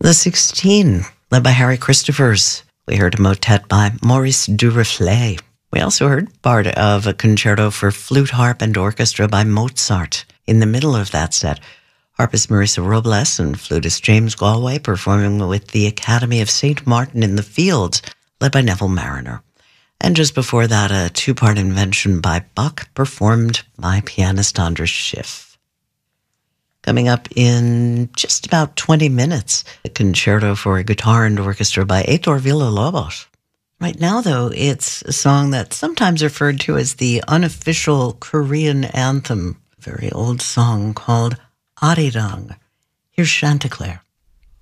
The 16, led by Harry Christophers. We heard a motet by Maurice Duruflé. We also heard part of a concerto for flute, harp, and orchestra by Mozart. In the middle of that set, harpist Marisa Robles and flutist James Galway performing with the Academy of St. Martin in the Fields, led by Neville Marriner. And just before that, a two-part invention by Bach, performed by pianist Andras Schiff. Coming up in just about 20 minutes, a concerto for guitar and orchestra by Heitor Villa-Lobos. Right now, though, it's a song that's sometimes referred to as the unofficial Korean anthem, a very old song called Arirang. Here's Chanticleer.